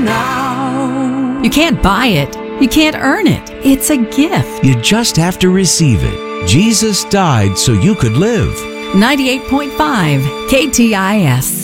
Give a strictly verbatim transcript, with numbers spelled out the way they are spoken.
now. You can't buy it. You can't earn it. It's a gift. You just have to receive it. Jesus died so you could live. ninety-eight point five K T I S.